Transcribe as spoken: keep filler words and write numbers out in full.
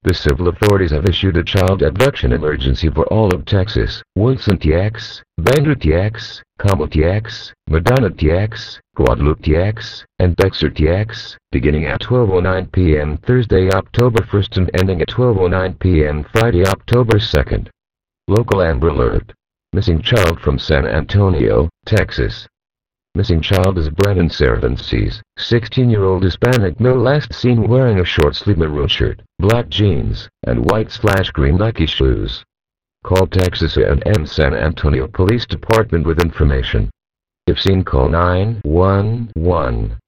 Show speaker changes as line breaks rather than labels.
The civil authorities have issued a child abduction emergency for all of Texas. Woodson T X, Bangor T X, Como T X, Madonna T X, Guadalupe T X, and Dexter T X, beginning at twelve oh nine p m Thursday, October first and ending at twelve oh nine p m Friday, October second. Local Amber Alert. Missing child from San Antonio, Texas. Missing child is Brennan Cervantes, sixteen-year-old Hispanic male, last seen wearing a short-sleeved maroon shirt, black jeans, and white slash green Nike shoes. Call Texas A and M San Antonio Police Department with information. If seen, call nine one one.